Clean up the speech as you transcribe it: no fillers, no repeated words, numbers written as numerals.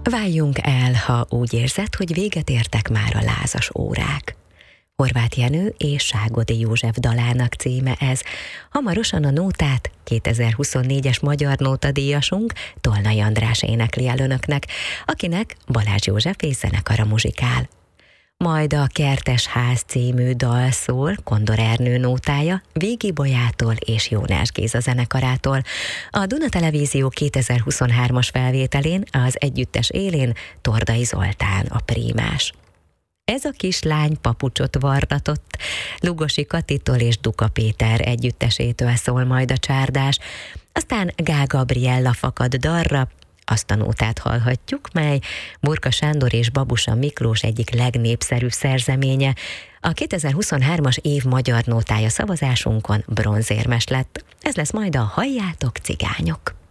Váljunk el, ha úgy érzed, hogy véget értek már a lázas órák. Horváth Jenő és Ságodi József dalának címe ez. Hamarosan a nótát 2024-es Magyar Nótadíjasunk, Tolnai András énekli el önöknek, akinek Balázs József és zenekara muzsikál. Majd a Kertes ház című dal szól Kondor Ernő nótája, Vígi Bolyától és Jónás Géza zenekarától. A Duna Televízió 2023-as felvételén az együttes élén Tordai Zoltán a prímás. Ez a kislány papucsot varratott, Lugosi Katitól és Duka Péter együttesétől szól majd a csárdás, aztán Gál Gabriella fakad dalra, azt a nótát hallhatjuk, mely Burka Sándor és Babusa Miklós egyik legnépszerűbb szerzeménye. A 2023-as év magyar nótája szavazásunkon bronzérmes lett. Ez lesz majd a Halljátok, cigányok!